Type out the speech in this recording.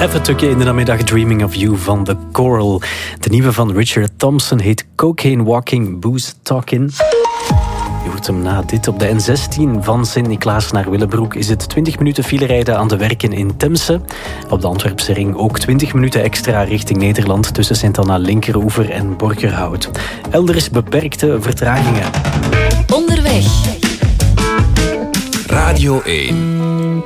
Even een stukje in de namiddag Dreaming of You van The Coral. De nieuwe van Richard Thompson heet Cocaine Walking, Booze Talking. Je hoort hem na dit. Op de N16 van Sint-Niklaas naar Willebroek is het 20 minuten filerijden aan de werken in Temse. Op de Antwerpse ring ook 20 minuten extra richting Nederland tussen Sint-Anna Linkeroever en Borgerhout. Elders beperkte vertragingen. Onderweg. Radio 1.